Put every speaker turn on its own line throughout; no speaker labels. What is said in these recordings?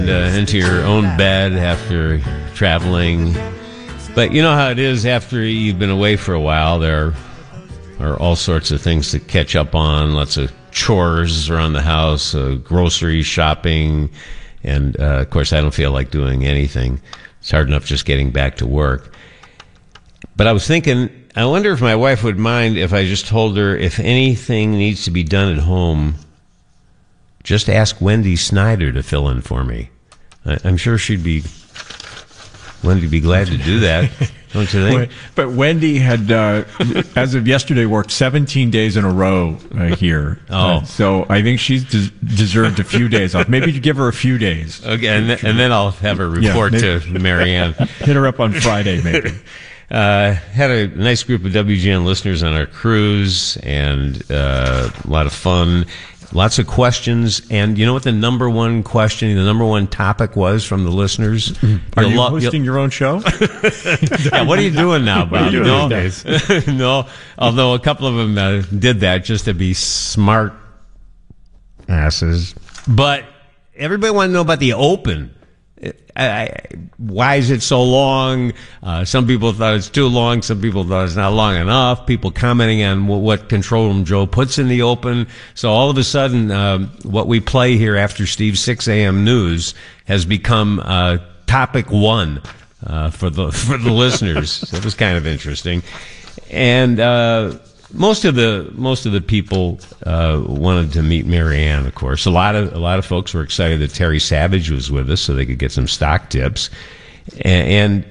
into your own bed after traveling. But you know how it is after you've been away for a while. There are all sorts of things to catch up on, lots of chores around the house, grocery shopping, and of course I don't feel like doing anything. It's hard enough just getting back to work. But I was thinking, I wonder if my wife would mind if I just told her if anything needs to be done at home, just ask Wendy Snyder to fill in for me. I'm sure Wendy'd be glad to do that, don't you think?
But Wendy had, as of yesterday, worked 17 days in a row here. So I think she's deserved a few days off. Maybe give her a few days.
Okay, and then I'll have a report to Marianne.
Hit her up on Friday, maybe.
Had a nice group of WGN listeners on our cruise, and a lot of fun. Lots of questions, and you know what the number one topic was from the listeners?
Are you hosting your own show?
Yeah, what are you doing now, Bob? No, although a couple of them did that just to be smart asses. But everybody wanted to know about the Open. Why is it so long? Some people thought it's too long. Some people thought it's not long enough. People commenting on what Control Room Joe puts in the Open. So all of a sudden, what we play here after Steve's 6 a.m. news has become topic one for the listeners. So it was kind of interesting. And most of the people wanted to meet Marianne, of course. A lot of folks were excited that Terry Savage was with us so they could get some stock tips. And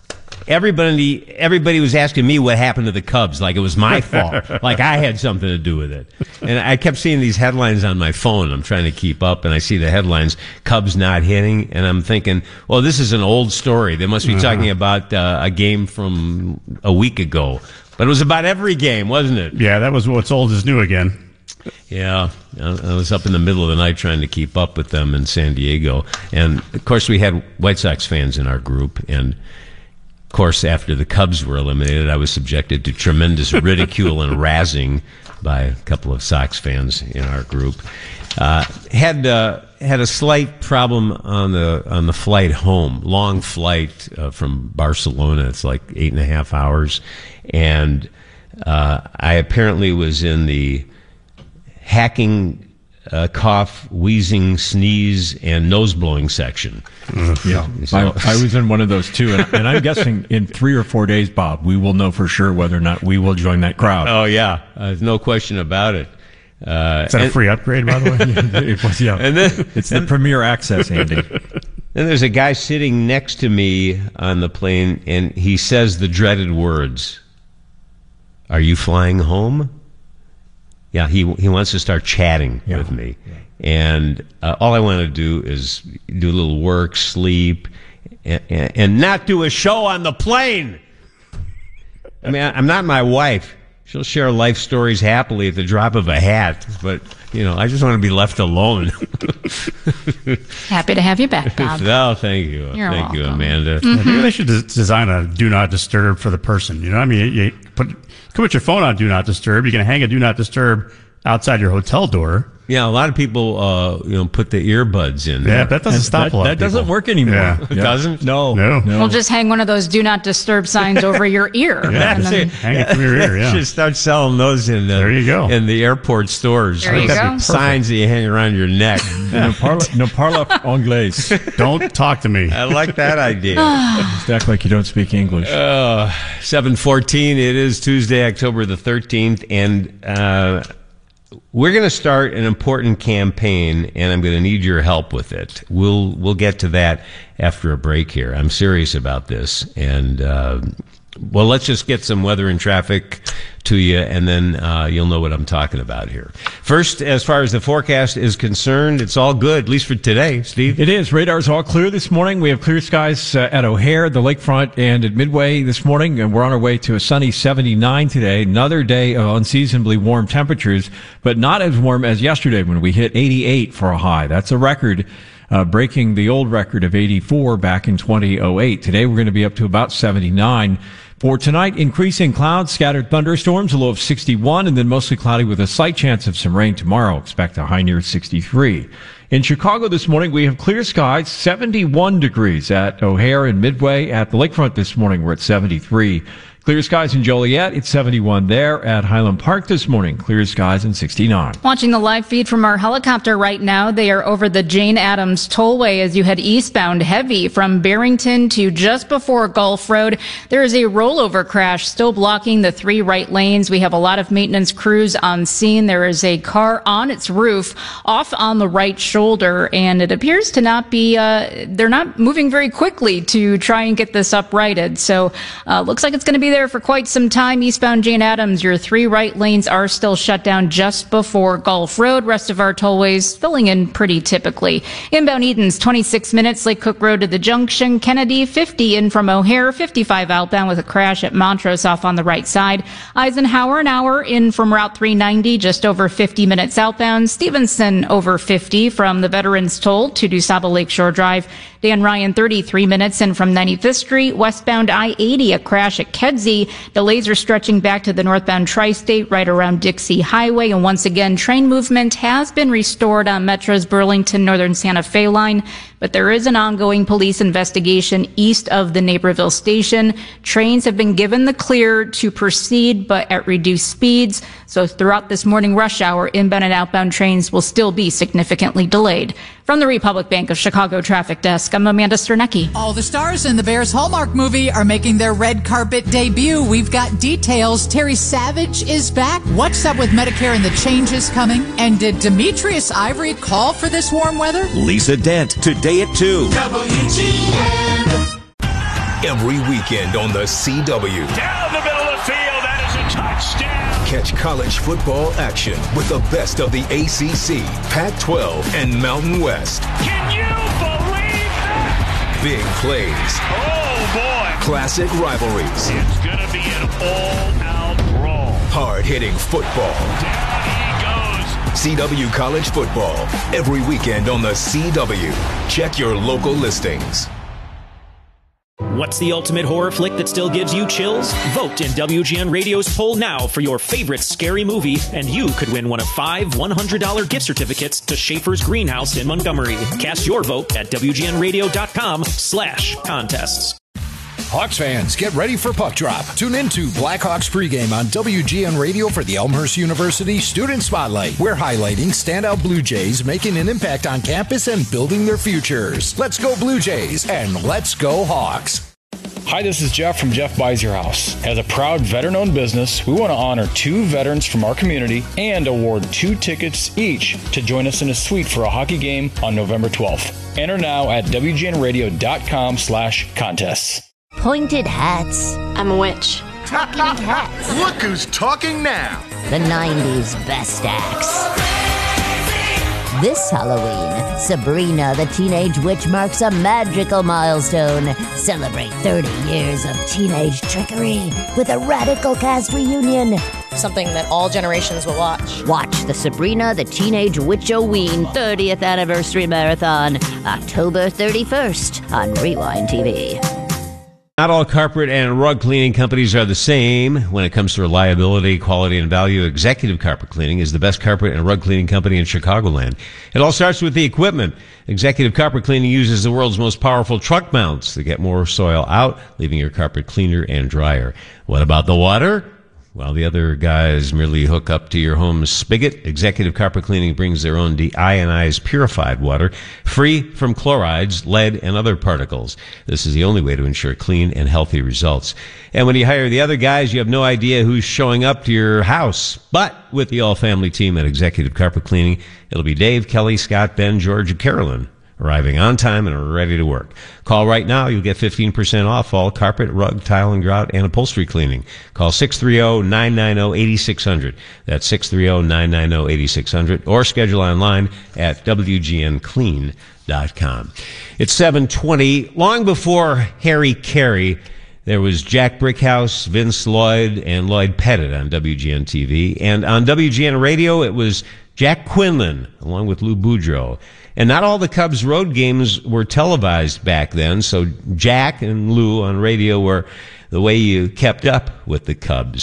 everybody was asking me what happened to the Cubs, like it was my fault, like I had something to do with it. And I kept seeing these headlines on my phone. I'm trying to keep up, and I see the headlines, Cubs not hitting, and I'm thinking, well, this is an old story. They must be talking about a game from a week ago. But it was about every game, wasn't it?
Yeah, that was what's old is new again.
Yeah, I was up in the middle of the night trying to keep up with them in San Diego. And, of course, we had White Sox fans in our group. And, of course, after the Cubs were eliminated, I was subjected to tremendous ridicule and razzing by a couple of Sox fans in our group. Had a slight problem on the flight home. Long flight from Barcelona. It's like 8.5 hours. And I apparently was in the hacking, cough, wheezing, sneeze, and nose blowing section.
Yeah, so, I was in one of those too, and I'm guessing in 3 or 4 days, Bob, we will know for sure whether or not we will join that crowd.
Oh yeah, there's no question about it.
Is that a free upgrade, by the way?
It was, yeah.
And then,
it's the premier access, Andy.
Then there's a guy sitting next to me on the plane, and he says the dreaded words. Are you flying home? Yeah, he wants to start chatting with me. Yeah. And all I want to do is do a little work, sleep, and not do a show on the plane. I mean, I'm not my wife. She'll share life stories happily at the drop of a hat. But, I just want to be left alone.
Happy to have you back, Bob.
No, thank you.
You're
thank
welcome.
you, Amanda.
Mm-hmm. Maybe they should design a do not disturb for the person. You know what I mean? You put your phone on do not disturb. You can hang a do not disturb outside your hotel door.
Yeah, a lot of people, put the earbuds in.
Yeah, that doesn't stop a lot of
people. That doesn't work anymore.
Yeah.
It doesn't?
No.
We'll just hang one of those do not disturb signs over your ear.
Yeah,
and then,
hang it from your ear, yeah.
Should start selling those in
there you go.
In the airport stores.
There you go.
Signs that you hang around your neck.
No parla anglais.
Don't talk to me.
I like that idea.
Just act like you don't speak English.
7:14. It is Tuesday, October the 13th, and we're going to start an important campaign, and I'm going to need your help with it. We'll get to that after a break here. I'm serious about this, and let's just get some weather and traffic to you, and then you'll know what I'm talking about here. First, as far as the forecast is concerned, it's all good, at least for today, Steve.
It is. Radar's all clear this morning. We have clear skies at O'Hare, the lakefront, and at Midway this morning, and we're on our way to a sunny 79 today. Another day of unseasonably warm temperatures, but not as warm as yesterday when we hit 88 for a high. That's a record. Breaking the old record of 84 back in 2008. Today we're going to be up to about 79. For tonight, increasing clouds, scattered thunderstorms, a low of 61, and then mostly cloudy with a slight chance of some rain tomorrow. Expect a high near 63. In Chicago this morning, we have clear skies, 71 degrees at O'Hare and Midway. At the lakefront this morning, we're at 73. Clear skies in Joliet, it's 71 there. At Highland Park this morning, clear skies and 69.
Watching the live feed from our helicopter right now, they are over the Jane Addams Tollway as you head eastbound, heavy from Barrington to just before Gulf Road. There is a rollover crash still blocking the 3 right lanes. We have a lot of maintenance crews on scene. There is a car on its roof off on the right shoulder, and it appears to not be, they're not moving very quickly to try and get this uprighted. So, looks like it's going to be there for quite some time. Eastbound Jane Addams, your 3 right lanes are still shut down just before Gulf Road. Rest of our tollways filling in pretty typically. Inbound Edens, 26 minutes. Lake Cook Road to the junction. Kennedy, 50 in from O'Hare. 55 outbound with a crash at Montrose off on the right side. Eisenhower, an hour in from Route 390, just over 50 minutes outbound. Stevenson, over 50 from the Veterans Toll to DuSable Lakeshore Drive. Dan Ryan, 33 minutes in from 95th Street. Westbound I-80, a crash at Kedzie. Delays are stretching back to the northbound Tri-State right around Dixie Highway. And once again, train movement has been restored on Metro's Burlington Northern Santa Fe line. But there is an ongoing police investigation east of the Naperville station. Trains have been given the clear to proceed, but at reduced speeds. So throughout this morning rush hour, inbound and outbound trains will still be significantly delayed. From the Republic Bank of Chicago Traffic Desk, I'm Amanda Sternecki.
All the stars in the Bears Hallmark movie are making their red carpet debut. We've got details. Terry Savage is back. What's up with Medicare and the changes coming? And did Demetrius Ivory call for this warm weather?
Lisa Dent, today at 2.
WGN.
Every weekend on the CW.
Down the middle of the field, that is a touchdown.
Catch college football action with the best of the ACC, Pac-12, and Mountain West.
Can you believe that?
Big plays.
Oh, boy.
Classic rivalries.
It's going to be an all-out brawl.
Hard-hitting football.
Down he goes.
CW College Football. Every weekend on the CW. Check your local listings.
What's the ultimate horror flick that still gives you chills? Vote in WGN Radio's poll now for your favorite scary movie, and you could win one of 5 $100 gift certificates to Schaefer's Greenhouse in Montgomery. Cast your vote at WGNradio.com/contests.
Hawks fans, get ready for Puck Drop. Tune into Blackhawks pregame on WGN Radio for the Elmhurst University Student Spotlight. We're highlighting standout Blue Jays making an impact on campus and building their futures. Let's go Blue Jays and let's go Hawks.
Hi, this is Jeff from Jeff Buys Your House. As a proud veteran-owned business, we want to honor 2 veterans from our community and award 2 tickets each to join us in a suite for a hockey game on November 12th. Enter now at WGNradio.com/contests.
Pointed hats.
I'm a witch.
Talking hats.
Look who's talking now.
The 90s best acts. This Halloween, Sabrina the Teenage Witch marks a magical milestone. Celebrate 30 years of teenage trickery with a radical cast reunion.
Something that all generations will watch.
Watch the Sabrina the Teenage Witch-O-Ween 30th Anniversary Marathon, October 31st on Rewind TV.
Not all carpet and rug cleaning companies are the same. When it comes to reliability, quality, and value, Executive Carpet Cleaning is the best carpet and rug cleaning company in Chicagoland. It all starts with the equipment. Executive Carpet Cleaning uses the world's most powerful truck mounts to get more soil out, leaving your carpet cleaner and drier. What about the water? While the other guys merely hook up to your home's spigot, Executive Carpet Cleaning brings their own deionized purified water, free from chlorides, lead, and other particles. This is the only way to ensure clean and healthy results. And when you hire the other guys, you have no idea who's showing up to your house. But with the all-family team at Executive Carpet Cleaning, it'll be Dave, Kelly, Scott, Ben, George, and Carolyn, arriving on time and ready to work. Call right now. You'll get 15% off all carpet, rug, tile, and grout, and upholstery cleaning. Call 630-990-8600. That's 630-990-8600. Or schedule online at WGNClean.com. It's 7:20. Long before Harry Carey, there was Jack Brickhouse, Vince Lloyd, and Lloyd Pettit on WGN TV. And on WGN Radio, it was Jack Quinlan, along with Lou Boudreau. And not all the Cubs road games were televised back then, so Jack and Lou on radio were the way you kept up with the Cubs.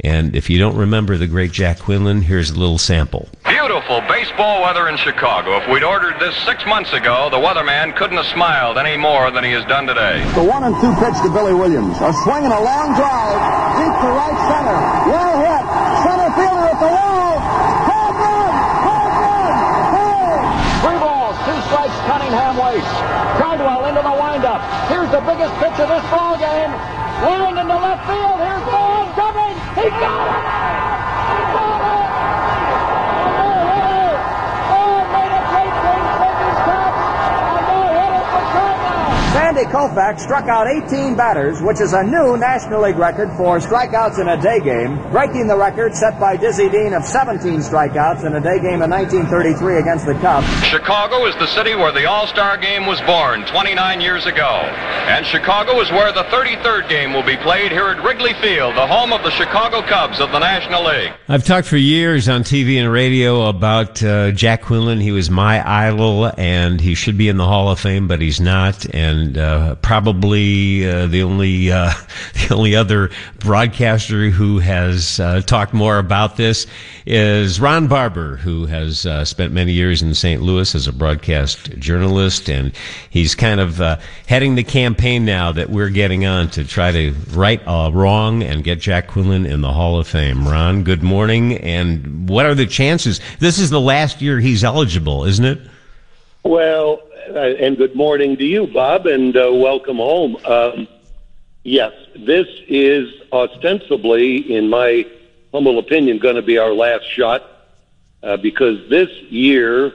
And if you don't remember the great Jack Quinlan, here's a little sample.
Beautiful baseball weather in Chicago. If we'd ordered this 6 months ago, the weatherman couldn't have smiled any more than he has done today.
The 1-2 pitch to Billy Williams. A swing and a long drive. Deep to right center. Well hit. Center fielder at the wall. Home run! Home run! Hey! 3 balls, 2 strikes. Cunningham waits. Cardwell into the windup. Here's the biggest pitch of this ball game. Leaning into left field. Here's Ball coming. He got it! He got it! Sandy Koufax struck out 18 batters, which is a new National League record for strikeouts in a day game, breaking the record set by Dizzy Dean of 17 strikeouts in a day game in 1933 against the Cubs.
Chicago is the city where the All-Star Game was born 29 years ago. And Chicago is where the 33rd game will be played here at Wrigley Field, the home of the Chicago Cubs of the National League.
I've talked for years on TV and radio about Jack Quinlan. He was my idol, and he should be in the Hall of Fame, but he's not. And probably the only other broadcaster who has talked more about this is Ron Barber, who has spent many years in St. Louis as a broadcast journalist, and he's kind of heading the campaign now that we're getting on to try to right a wrong and get Jack Quinlan in the Hall of Fame. Ron, good morning, and what are the chances? This is the last year he's eligible, isn't it?
Well, and good morning to you, Bob, and welcome home. Yes, this is ostensibly, in my humble opinion, going to be our last shot because this year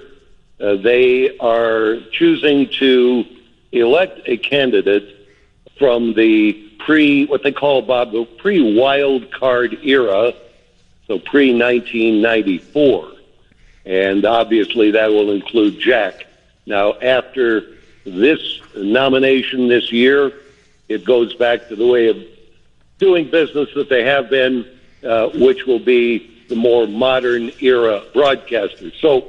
they are choosing to elect a candidate from the what they call, Bob, the pre-wild card era, so pre-1994. And obviously that will include Jack. Now, after this nomination this year, it goes back to the way of doing business that they have been, which will be the more modern era broadcasters. So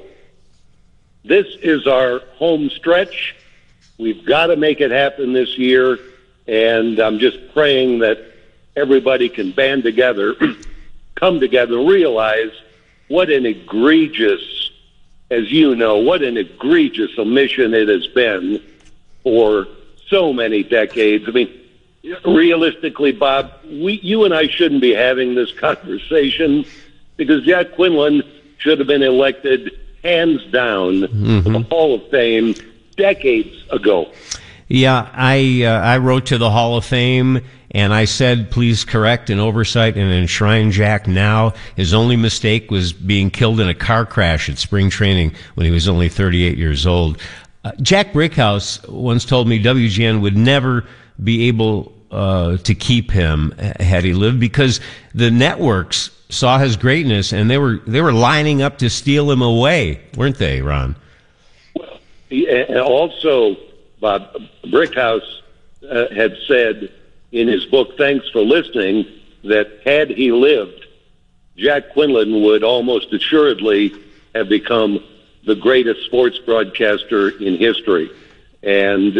this is our home stretch. We've got to make it happen this year, and I'm just praying that everybody can band together, come together, realize what an egregious, as you know, what an egregious omission it has been for so many decades. I mean, realistically, Bob, you and I shouldn't be having this conversation because Jack Quinlan should have been elected hands down to the Hall of Fame decades ago.
Yeah, I wrote to the Hall of Fame, and I said, please correct an oversight and enshrine Jack now. His only mistake was being killed in a car crash at spring training when he was only 38 years old. Jack Brickhouse once told me WGN would never be able to keep him had he lived because the networks saw his greatness, and they were lining up to steal him away, weren't they, Ron?
Well, and also, Bob, Brickhouse had said in his book, Thanks for Listening, that had he lived, Jack Quinlan would almost assuredly have become the greatest sports broadcaster in history. And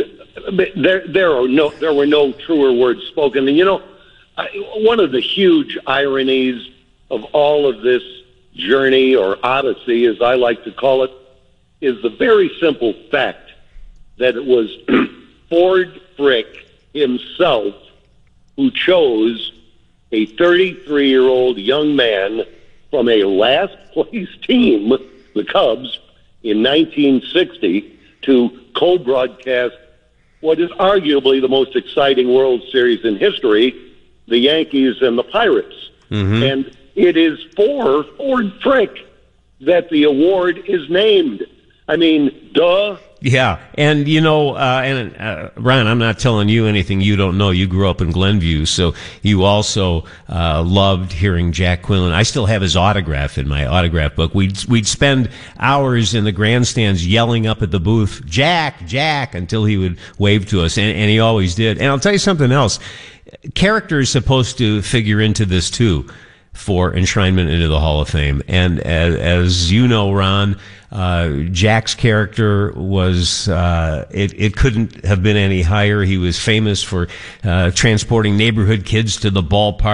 there were no truer words spoken. And, you know, one of the huge ironies of all of this journey, or odyssey, as I like to call it, is the very simple fact that it was Ford Frick himself who chose a 33-year-old young man from a last-place team, the Cubs, in 1960 to co-broadcast what is arguably the most exciting World Series in history, the Yankees and the Pirates. And it is for Ford Frick that the award is named. I mean, duh.
Yeah, and you know, Ron, I'm not telling you anything you don't know. You grew up in Glenview, so you also loved hearing Jack Quinlan. I still have his autograph in my autograph book. We'd spend hours in the grandstands yelling up at the booth, Jack, Jack, until he would wave to us, and he always did. And I'll tell you something else. Character is supposed to figure into this too, for enshrinement into the Hall of Fame. And as you know, Ron, Jack's character was, it couldn't have been any higher. He was famous for transporting neighborhood kids to the ballpark.